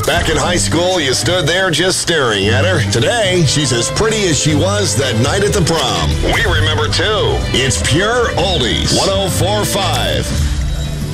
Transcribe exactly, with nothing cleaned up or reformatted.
Back in high school, you stood there just staring at her. Today, she's as pretty as she was that night at the prom. We remember, too. It's Pure Oldies. one oh four point five